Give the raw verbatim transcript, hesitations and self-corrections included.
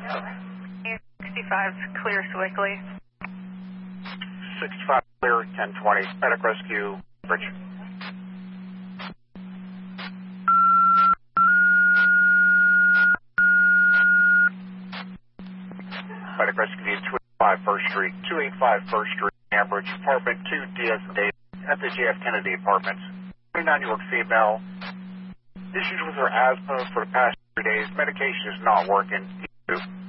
sixty-five, clear Swickley. sixty-five clear, ten twenty, medic rescue, bridge. Medic rescue needs two eighty-five First Street, two eighty-five First Street, Ambridge, apartment two, D S Davis, at the J F Kennedy Apartments. twenty-nine-year-old female, issues with her asthma for the past three days, medication is not working.